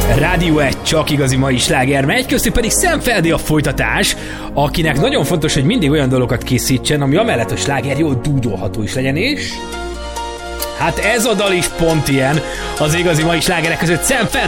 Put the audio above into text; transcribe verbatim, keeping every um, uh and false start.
Rádió egy csak igazi mai sláger megy, köztük pedig Szemfeldi a folytatás, akinek nagyon fontos, hogy mindig olyan dolgokat készítsen, ami amellett, hogy sláger jól dúdolható is legyen, és hát ez a dal is pont ilyen az igazi mai slágerek között. Szemfeldi